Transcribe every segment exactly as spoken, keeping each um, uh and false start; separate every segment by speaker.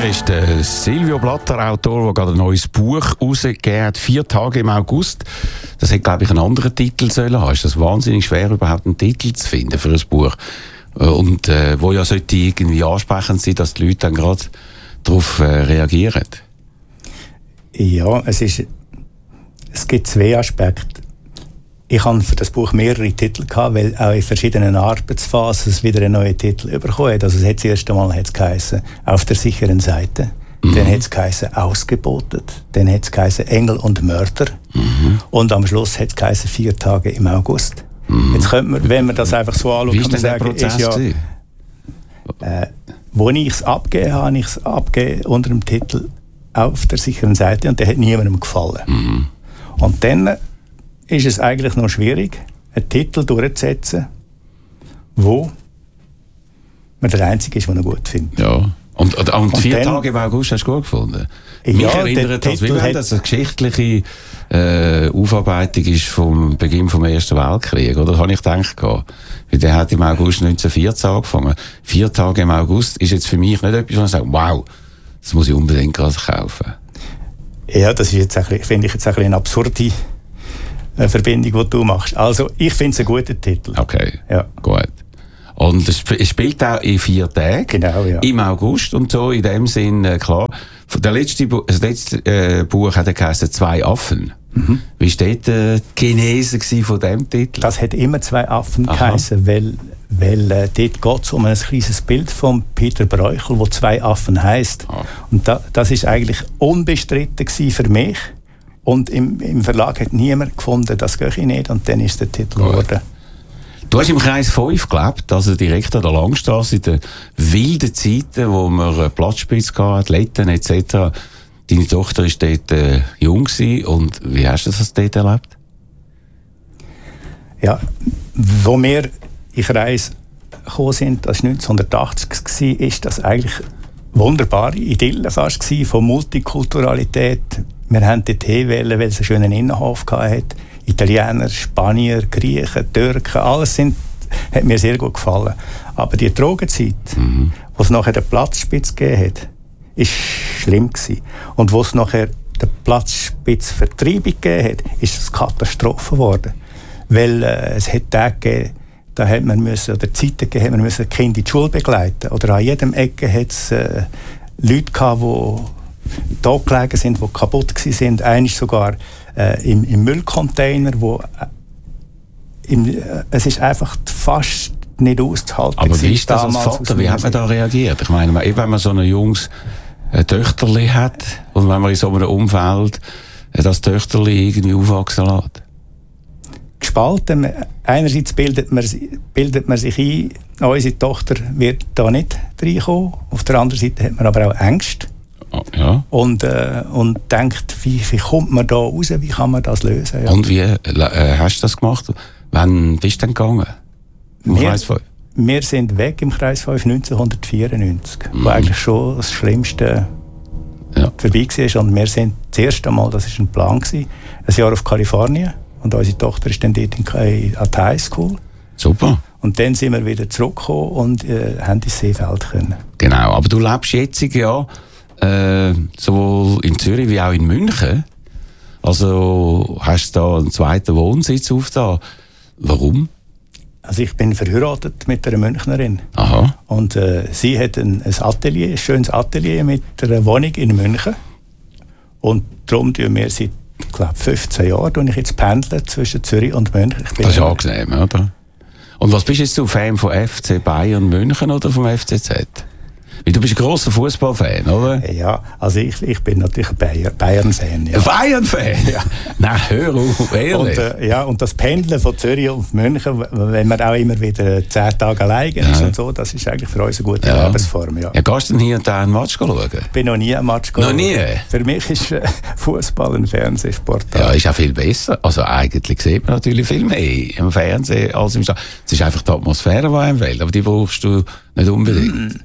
Speaker 1: mir ist der Silvio Blatter, Autor, der gerade ein neues Buch rausgegeben hat, «Vier Tage im August». Das hätte, glaube ich, einen anderen Titel sollen haben. Ist das wahnsinnig schwer, überhaupt einen Titel zu finden für ein Buch? Und äh, wo ja sollte irgendwie ansprechend sein, dass die Leute dann gerade darauf äh, reagieren?
Speaker 2: Ja, es ist, es gibt zwei Aspekte. Ich hatte für das Buch mehrere Titel gehabt, weil auch in verschiedenen Arbeitsphasen es wieder einen neuen Titel bekommen hat. Also es hat das erste Mal hat's geheißen, «Auf der sicheren Seite». Mhm. Dann hat es geheißen, «Ausgebotet». Dann hat es geheißen, «Engel und Mörder». Mhm. Und am Schluss hat es geheißen, «Vier Tage im August». Mhm. Jetzt könnte man, wenn man das einfach so anschaut, kann man sagen, ist ja, äh, wo ich es abgegeben habe, habe ich es abgegeben unter dem Titel «Auf der sicheren Seite», und der hat niemandem gefallen. Mhm. Und dann ist es eigentlich noch schwierig, einen Titel durchzusetzen, wo man der Einzige ist, den er gut findet.
Speaker 1: Ja. Und, und, und vier
Speaker 2: dann,
Speaker 1: Tage im August hast du gut gefunden?
Speaker 2: Ja,
Speaker 1: Mich erinnert das, wie wenn das eine geschichtliche äh, Aufarbeitung ist vom Beginn des Ersten Weltkriegs, oder? Das habe ich gedacht. Weil der hat im August neunzehnhundertvierzehn angefangen. Vier Tage im August ist jetzt für mich nicht etwas, wo ich sage, wow, das muss ich unbedingt gerade kaufen.
Speaker 2: Ja, das ist jetzt ein, finde ich jetzt ein eine absurde äh, Verbindung, die du machst. Also, ich finde es einen guten Titel.
Speaker 1: Okay,
Speaker 2: ja.
Speaker 1: Gut. Und es spielt auch in vier Tagen,
Speaker 2: genau, ja.
Speaker 1: Im August und so, in dem Sinn, äh, klar. Der letzte, das letzte äh, Buch hat geheißen «Zwei Affen». Mhm. Wie war dort äh, die Genese von diesem Titel?
Speaker 2: Das hat immer «Zwei Affen» geheißen, weil, weil äh, dort geht es um ein kleines Bild von Peter Bruegel, wo «Zwei Affen» heisst. Ah. Und da, das ist eigentlich unbestritten für mich. Und im, im Verlag hat niemand gefunden, das gehe ich nicht. Und dann ist der Titel geworden.
Speaker 1: Du hast im Kreis fünf gelebt, also direkt an der Langstrasse, in den wilden Zeiten, wo man Platzspitz hatte, Athleten et cetera. Deine Tochter war dort äh, jung gewesen. Und wie hast du das dort erlebt?
Speaker 2: Ja, wo wir in Kreis gekommen sind, das war neunzehnhundertachtzig, ist das eigentlich wunderbare Idylle fast gewesen, von Multikulturalität. Wir wollten dort hinwählen, weil es einen schönen Innenhof hatte. Italiener, Spanier, Griechen, Türken, alles sind, hat mir sehr gut gefallen. Aber die Drogenzeit, mhm. wo es nachher den Platzspitz gegeben hat, ist schlimm gewesen. Und wo es nachher den Platzspitzvertreibung gegeben hat, ist es Katastrophe geworden. Weil äh, es hat Tage gegeben, da hat man müssen, oder Zeiten gegeben, hat man müssen Kinder in die Schule begleiten. Oder an jedem Ecke hat es äh, Leute gehabt, die da gelegen sind, die kaputt waren. Einer sogar äh, im, im Müllcontainer, wo äh, im, äh, es ist einfach fast nicht auszuhalten.
Speaker 1: Aber wie ist das als Vater? Wie hat man da reagiert? Ich meine, wenn man so ein junges äh, Töchterli hat und wenn man in so einem Umfeld äh, das Töchterli irgendwie aufwachsen lässt?
Speaker 2: Gespalten. Einerseits bildet man, bildet man sich ein, unsere Tochter wird da nicht reinkommen. Auf der anderen Seite hat man aber auch Ängste.
Speaker 1: Ja.
Speaker 2: Und, äh, und denkt, wie, wie kommt man da raus, wie kann man das lösen? Ja.
Speaker 1: Und wie äh, hast du das gemacht? Wann bist du denn gegangen? Im
Speaker 2: wir,
Speaker 1: Kreis fünf?
Speaker 2: Wir sind weg im Kreis fünf neunzehnhundertvierundneunzig, mhm. wo eigentlich schon das Schlimmste ja. vorbei war. Und wir sind das erste Mal, das war ein Plan, gewesen, ein Jahr auf Kalifornien. Und unsere Tochter ist dann dort in, in, an der High School.
Speaker 1: Super.
Speaker 2: Und dann sind wir wieder zurückgekommen und äh, haben ins Seefeld können.
Speaker 1: Genau, aber du lebst jetzt ja Äh, sowohl in Zürich wie auch in München. Also hast du da einen zweiten Wohnsitz auf da. Warum?
Speaker 2: Also ich bin verheiratet mit einer Münchnerin.
Speaker 1: Aha.
Speaker 2: Und äh, sie hat ein, ein Atelier, ein schönes Atelier mit einer Wohnung in München. Und darum tun wir seit, ich glaube, fünfzehn Jahren ich jetzt pendle zwischen Zürich und München. Ich bin
Speaker 1: das ist angenehm, oder? Und was bist jetzt du, Fan von F C Bayern München oder vom F C Z? Du bist ein grosser Fußballfan, oder?
Speaker 2: Ja, also ich, ich bin natürlich ein Bayer, Bayern-Fan. Ja.
Speaker 1: Bayern-Fan?
Speaker 2: Ja.
Speaker 1: Nein, hör auf, ehrlich.
Speaker 2: Und, äh, ja, und das Pendeln von Zürich auf München, wenn man auch immer wieder zehn Tage alleine ist ja. und so, das ist eigentlich für uns eine gute ja. Lebensform. Ja.
Speaker 1: Ja, gehst du denn hier und da einen Match schauen?
Speaker 2: Ich bin noch nie einen Match
Speaker 1: geschaut. Noch nie?
Speaker 2: Für mich ist äh, Fußball ein Fernsehsport.
Speaker 1: Ja, ist auch viel besser. Also eigentlich sieht man natürlich viel mehr im Fernsehen als im Stadion. Es ist einfach die Atmosphäre, die einem fehlt, aber die brauchst du nicht unbedingt.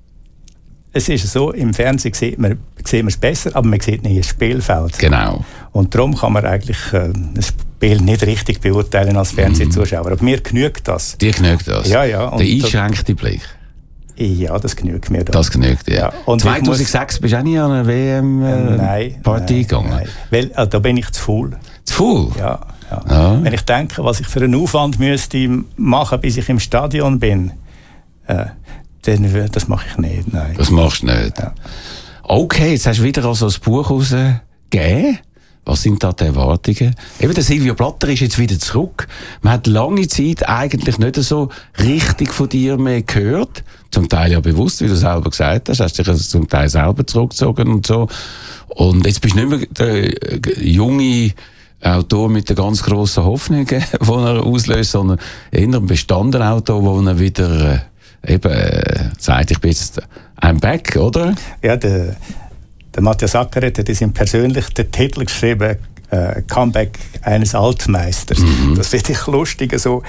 Speaker 2: Es ist so, im Fernsehen sieht man, sieht man es besser, aber man sieht nicht das Spielfeld.
Speaker 1: Genau.
Speaker 2: Und darum kann man eigentlich äh, ein Spiel nicht richtig beurteilen als Fernsehzuschauer. Aber mir genügt das.
Speaker 1: Dir genügt das?
Speaker 2: Ja, ja. Und
Speaker 1: der eingeschränkte Blick?
Speaker 2: Ja, das genügt mir. Da.
Speaker 1: Das genügt, ja.
Speaker 2: ja. Und
Speaker 1: zweitausendsechs bist du auch nicht an einer W M-Party äh, gegangen?
Speaker 2: Nein, weil äh, da bin ich zu faul.
Speaker 1: Zu faul?
Speaker 2: Ja, ja.
Speaker 1: ja.
Speaker 2: Wenn ich denke, was ich für einen Aufwand müsste machen, bis ich im Stadion bin, äh, dann, das mache ich nicht. Nein.
Speaker 1: Das machst du nicht?
Speaker 2: Ja.
Speaker 1: Okay, jetzt hast du wieder also ein Buch rausgegeben. Was sind da die Erwartungen? Eben, der Silvio Blatter ist jetzt wieder zurück. Man hat lange Zeit eigentlich nicht so richtig von dir mehr gehört. Zum Teil ja bewusst, wie du selber gesagt hast. Hast dich also zum Teil selber zurückgezogen und so. Und jetzt bist du nicht mehr der junge Autor mit der ganz grossen Hoffnung, die er auslöst, sondern eher ein bestandenen Autor, wo er wieder äh, eben äh, sagt, ich bin jetzt I'm back, oder?
Speaker 2: Ja, der Der Matthias Ackeret hat in persönlich den Titel geschrieben, äh, Comeback eines Altmeisters. Mhm. Das finde ich lustig. Also,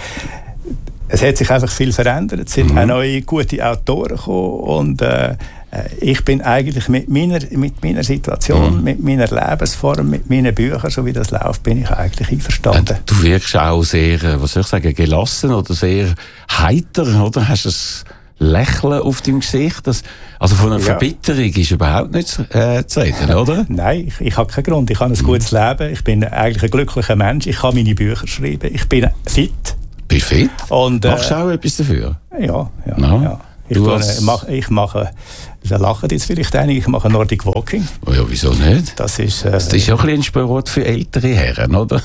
Speaker 2: es hat sich einfach viel verändert. Es sind mhm. auch neue gute Autoren gekommen. Und äh, ich bin eigentlich mit meiner, mit meiner Situation, mhm. mit meiner Lebensform, mit meinen Büchern, so wie das läuft, bin ich eigentlich einverstanden.
Speaker 1: Du wirkst auch sehr, was soll ich sagen, gelassen oder sehr heiter, oder? Hast du es Lächeln auf deinem Gesicht. Das, also von einer ja. Verbitterung ist überhaupt nicht äh, zu reden, oder?
Speaker 2: Nein, ich, ich habe keinen Grund. Ich habe ein gutes Leben. Ich bin eigentlich ein glücklicher Mensch. Ich kann meine Bücher schreiben. Ich bin fit.
Speaker 1: Bist du fit?
Speaker 2: Und, äh,
Speaker 1: Machst du auch etwas dafür?
Speaker 2: Ja, ja.
Speaker 1: No.
Speaker 2: ja. Ich, tue, ich, mache, ich mache, da lachen jetzt vielleicht einige, ich mache Nordic Walking.
Speaker 1: Oh ja, wieso nicht?
Speaker 2: Das ist, äh,
Speaker 1: das ist auch ein Sport für ältere Herren, oder?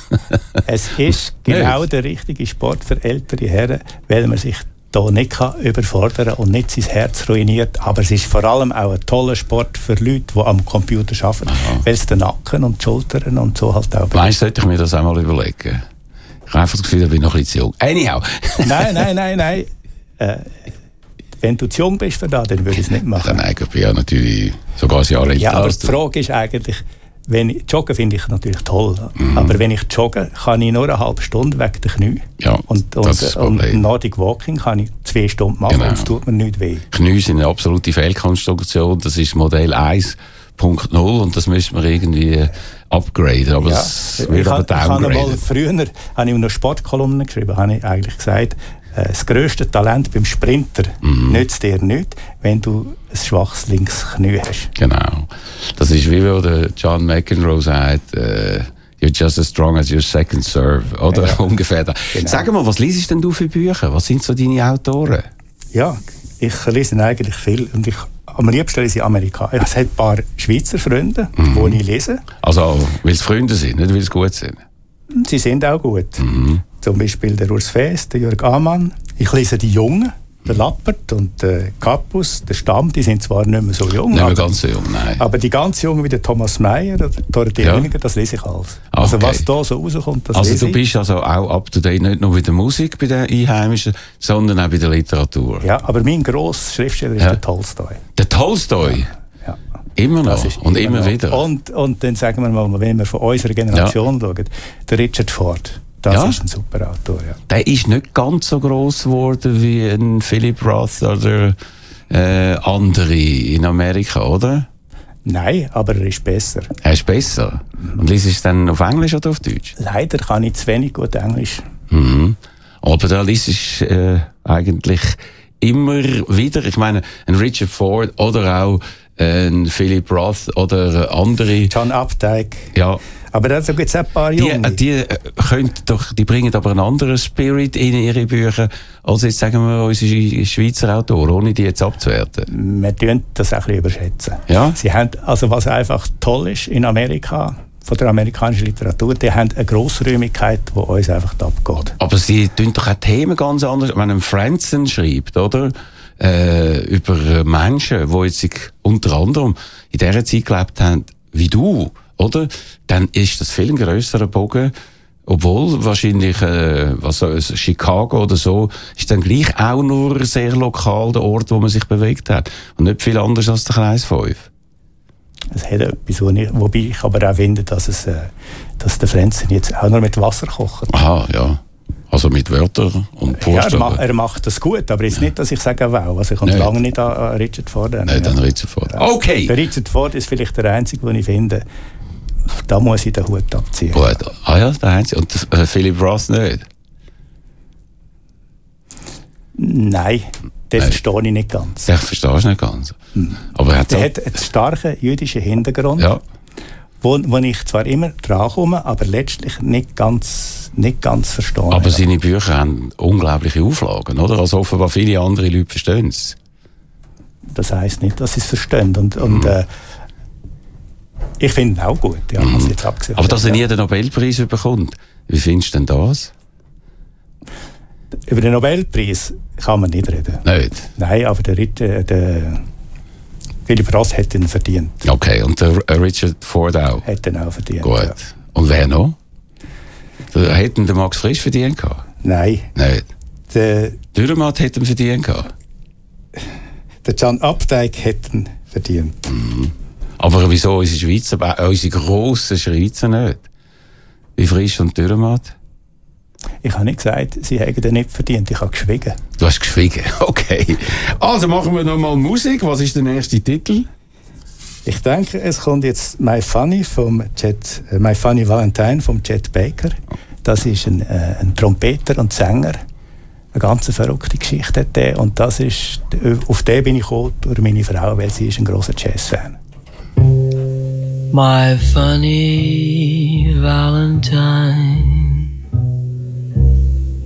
Speaker 2: Es ist genau der richtige Sport für ältere Herren, weil man sich da nicht kann überfordern und nicht sein Herz ruiniert. Aber es ist vor allem auch ein toller Sport für Leute, die am Computer arbeiten, aha, weil es den Nacken und die Schultern und so halt auch...
Speaker 1: Meinst du, sollte ich mir das einmal überlegen? Ich habe einfach das Gefühl, ich bin noch ein bisschen zu jung. Anyhow.
Speaker 2: Nein, nein, nein, nein. Äh, wenn du zu jung bist für das, dann würde ich es nicht machen.
Speaker 1: Dann eigentlich bin ich ja natürlich sogar ein Jahr älter.
Speaker 2: Ja, aber die Frage ist eigentlich, wenn ich, Joggen finde ich natürlich toll, mhm, aber wenn ich jogge, kann ich nur eine halbe Stunde wegen der Knie.
Speaker 1: Ja,
Speaker 2: und, und,
Speaker 1: das ist das Problem.
Speaker 2: Und Nordic Walking kann ich zwei Stunden machen, genau, und es tut mir nicht weh.
Speaker 1: Knie sind eine absolute Fehlkonstruktion, das ist Modell eins Punkt null und das müssen wir irgendwie upgraden. Aber
Speaker 2: ja,
Speaker 1: es wird aber
Speaker 2: downgraden. Früher habe ich noch Sportkolumnen geschrieben, habe ich eigentlich gesagt, das grösste Talent beim Sprinter, mhm, nützt dir nichts, wenn du ein schwaches Linksknie hast.
Speaker 1: Genau. Das ist wie der John McEnroe sagt, uh, you're just as strong as your second serve. Oder ja, ungefähr da. Genau. Sag mal, was liest denn du für Bücher? Was sind so deine Autoren?
Speaker 2: Ja, ich lese eigentlich viel. Und ich, am liebsten lese ich Amerikaner. Es hat ein paar Schweizer Freunde, mhm, die ich lese.
Speaker 1: Also, weil es Freunde sind, nicht weil sie gut sind?
Speaker 2: Sie sind auch gut.
Speaker 1: Mhm.
Speaker 2: Zum Beispiel der Urs Fest, der Jörg Amann. Ich lese die Jungen, der Lappert und der Kappus, der Stamm, die sind zwar nicht mehr so jung.
Speaker 1: Nicht mehr
Speaker 2: aber,
Speaker 1: ganz so jung, nein.
Speaker 2: Aber die ganz Jungen wie der Thomas Meyer oder Dorothee ja, Hüninger, das lese ich alles.
Speaker 1: Okay.
Speaker 2: Also was da so rauskommt, das
Speaker 1: also
Speaker 2: lese ich.
Speaker 1: Also du bist also auch up to date, nicht nur bei der Musik, bei den Einheimischen, sondern auch bei der Literatur.
Speaker 2: Ja, aber mein grosser Schriftsteller ist ja der Tolstoi.
Speaker 1: Der Tolstoi?
Speaker 2: Ja. ja.
Speaker 1: Immer noch und immer, immer wieder.
Speaker 2: Und, und dann sagen wir mal, wenn wir von unserer Generation ja, schauen, der Richard Ford. Das ja, ist ein super Autor, ja.
Speaker 1: Der ist nicht ganz so gross geworden wie ein Philip Roth oder äh, andere in Amerika, oder?
Speaker 2: Nein, aber er ist besser.
Speaker 1: Er ist besser? Mhm. Und liest es dann auf Englisch oder auf Deutsch?
Speaker 2: Leider kann ich zu wenig gut Englisch.
Speaker 1: Mhm. Aber da liest es äh, eigentlich immer wieder. Ich meine, ein Richard Ford oder auch ein Philip Roth oder andere.
Speaker 2: John Updike.
Speaker 1: Ja.
Speaker 2: Aber da gibt es auch ein paar Junge.
Speaker 1: Die, die, doch, die bringen aber einen anderen Spirit in ihre Bücher, als jetzt sagen wir unsere Schweizer Autoren, ohne die jetzt abzuwerten.
Speaker 2: Wir tun das auch ein bisschen überschätzen.
Speaker 1: Ja?
Speaker 2: Sie haben, also was einfach toll ist in Amerika, von der amerikanischen Literatur, die haben eine Grossräumigkeit, die uns einfach abgeht.
Speaker 1: Aber sie tun doch auch Themen ganz anders. Wenn ein Franzen schreibt, oder? Äh, über Menschen, die jetzt unter anderem in dieser Zeit gelebt haben, wie du, oder? Dann ist das viel ein grösserer Bogen, obwohl wahrscheinlich äh, was so, Chicago oder so ist dann gleich auch nur sehr lokal der Ort, wo man sich bewegt hat und nicht viel anders als der Kreis fünf.
Speaker 2: Es hat etwas, wo ich, wobei ich aber auch finde, dass, es, äh, dass der Franzen jetzt auch nur mit Wasser kocht.
Speaker 1: Aha, ja. Also mit Wörtern und
Speaker 2: Vorstellungen. Ja, er, macht, er macht das gut, aber jetzt ja, nicht, dass ich sage, wow, also ich komme lange nicht an, an Richard Ford.
Speaker 1: Nein, ja, dann Richard Ford. Okay!
Speaker 2: Der Richard Ford ist vielleicht der Einzige, den ich finde, da muss ich den Hut abziehen.
Speaker 1: Gut. Ah ja, der Einzige. Und äh, Philip Roth nicht?
Speaker 2: Nein. Das verstehe ich nicht ganz.
Speaker 1: Das verstehst du nicht ganz. Hm. Aber er hat,
Speaker 2: er hat einen starken jüdischen Hintergrund,
Speaker 1: ja.
Speaker 2: wo, wo ich zwar immer dran komme, aber letztlich nicht ganz, nicht ganz verstehe.
Speaker 1: Aber
Speaker 2: ja.
Speaker 1: seine Bücher haben unglaubliche Auflagen, oder? Also offenbar viele andere Leute verstehen es.
Speaker 2: Das heisst nicht, dass sie es verstehen. Und, und
Speaker 1: hm.
Speaker 2: äh, ich finde ihn auch gut. Ja,
Speaker 1: hm.
Speaker 2: also jetzt abgesehen,
Speaker 1: aber dass er nie
Speaker 2: ja.
Speaker 1: den Nobelpreis bekommt, wie findest du denn das?
Speaker 2: Über den Nobelpreis kann man nicht reden.
Speaker 1: Nicht?
Speaker 2: Nein, aber der, der, der Philipp Roth hat ihn verdient.
Speaker 1: Okay, und der Richard Ford auch?
Speaker 2: Hat ihn auch verdient.
Speaker 1: Gut.
Speaker 2: Ja.
Speaker 1: Und wer noch? Hätten der Max Frisch verdient gehabt?
Speaker 2: Nein.
Speaker 1: Nicht?
Speaker 2: Der
Speaker 1: Dürrenmatt hätte ihn verdient gehabt?
Speaker 2: Der Can Updike hat ihn verdient.
Speaker 1: Mhm. Aber wieso unsere Schweizer, unsere grossen Schweizer nicht? Wie Frisch und Dürrenmatt?
Speaker 2: Ich habe nicht gesagt, sie hätten den nicht verdient. Ich habe geschwiegen.
Speaker 1: Du hast geschwiegen, okay. Also machen wir noch mal Musik. Was ist der nächste Titel?
Speaker 2: Ich denke, es kommt jetzt My Funny vom Chet, äh, My Funny Valentine vom Chet Baker. Das ist ein, äh, ein Trompeter und Sänger. Eine ganz verrückte Geschichte hat der. Und das ist, auf den bin ich gekommen durch meine Frau, weil sie ist ein grosser Jazz-Fan.
Speaker 3: My funny Valentine,